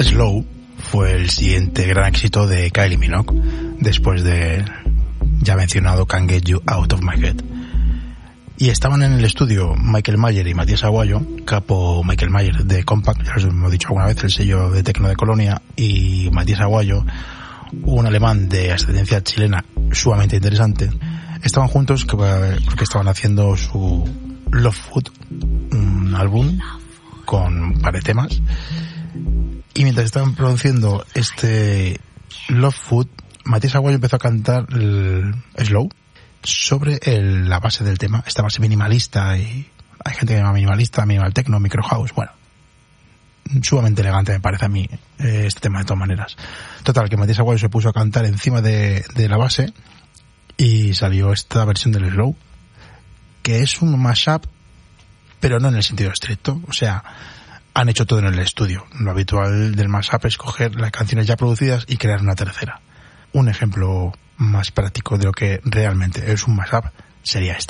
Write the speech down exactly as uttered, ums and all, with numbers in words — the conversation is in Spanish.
Slow fue el siguiente gran éxito de Kylie Minogue, después de ya mencionado Can't Get You Out of My Head. Y estaban en el estudio Michael Mayer y Matías Aguayo, capo Michael Mayer de Compact, ya os hemos dicho alguna vez, el sello de techno de Colonia, y Matías Aguayo, un alemán de ascendencia chilena sumamente interesante. Estaban juntos porque estaban haciendo su Love Food, un álbum con un par de temas. Y mientras estaban produciendo este Love Food, Matías Aguayo empezó a cantar el Slow sobre el, la base del tema, esta base minimalista, y hay gente que llama minimalista, minimal techno, micro house, bueno, sumamente elegante me parece a mí eh, este tema de todas maneras. Total, que Matías Aguayo se puso a cantar encima de, de la base y salió esta versión del Slow, que es un mashup, pero no en el sentido estricto, o sea, han hecho todo en el estudio. Lo habitual del mashup es coger las canciones ya producidas y crear una tercera. Un ejemplo más práctico de lo que realmente es un mashup sería este.